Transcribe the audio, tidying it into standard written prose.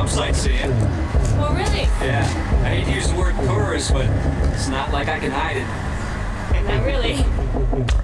I'm sightseeing. Oh, really? Yeah. I hate to use the word tourist, but it's not like I can hide it. Not really.